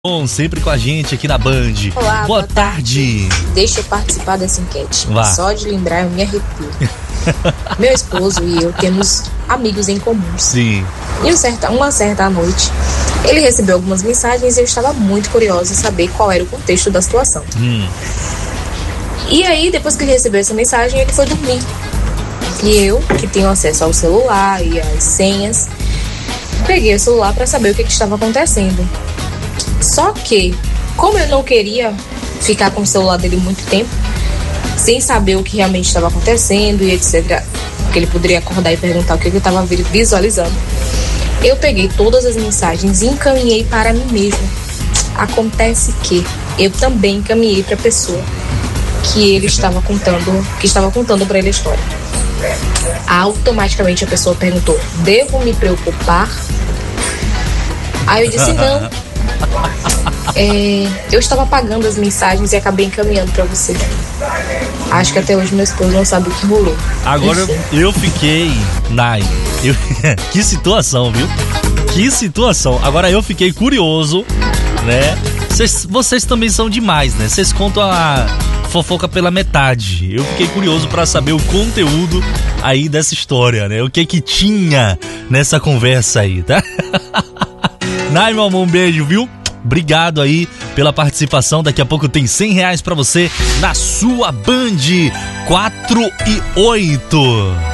Bom, sempre com a gente aqui na Band. Olá, boa tarde. Deixa eu participar dessa enquete. Vá. Só de lembrar eu me arrepio. Meu esposo e eu temos amigos em comum. Sim. E uma certa noite, ele recebeu algumas mensagens e eu estava muito curiosa em saber qual era o contexto da situação. E aí, depois que ele recebeu essa mensagem, ele foi dormir. E eu, que tenho acesso ao celular e às senhas, peguei o celular para saber o que estava acontecendo. Só que, como eu não queria ficar com o celular dele muito tempo, sem saber o que realmente estava acontecendo e etc., porque ele poderia acordar e perguntar o que eu estava visualizando, eu peguei todas as mensagens e encaminhei para mim mesma. Acontece que eu também encaminhei para a pessoa que ele estava contando para ele a história. Automaticamente a pessoa perguntou: devo me preocupar? Aí eu disse não. Eu estava apagando as mensagens e acabei encaminhando pra você. Acho que até hoje meu esposo não sabe o que rolou. Agora eu fiquei... Que situação, viu? Que situação. Agora eu fiquei curioso, né? Vocês também são demais, né? Vocês contam a fofoca pela metade. Eu fiquei curioso pra saber o conteúdo aí dessa história, né? O que tinha nessa conversa aí, tá? Nai, meu amor, um beijo, viu? Obrigado aí pela participação. Daqui a pouco tem R$100 pra você na sua Band 4 e 8.